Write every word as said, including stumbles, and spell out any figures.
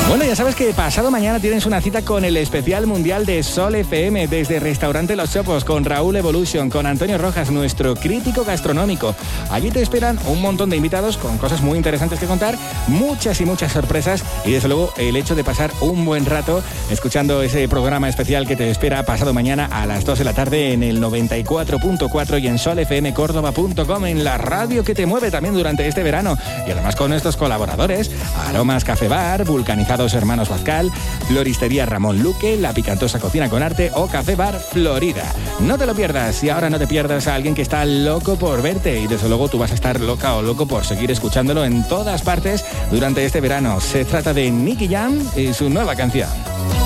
Bueno, ya sabes que pasado mañana tienes una cita con el especial mundial de Sol F M desde Restaurante Los Chopos con Raúl Evolution, con Antonio Rojas, nuestro crítico gastronómico. Allí te esperan un montón de invitados con cosas muy interesantes que contar, muchas y muchas sorpresas y desde luego el hecho de pasar un buen rato escuchando ese programa especial que te espera pasado mañana a las dos de la tarde en el noventa y cuatro punto cuatro y en sol f m córdoba punto com, en la radio que te mueve también durante este verano. Y además con nuestros colaboradores, Aromas Café Bar, Vulcanizados Hermanos Bazcal, Floristería Ramón Luque, La Picantosa Cocina con Arte o Café Bar Florida. No te lo pierdas y ahora no te pierdas a alguien que está loco por verte y desde luego tú vas a estar loca o loco por seguir escuchándolo en todas partes durante este verano. Se trata de Nicky Jam y su nueva canción.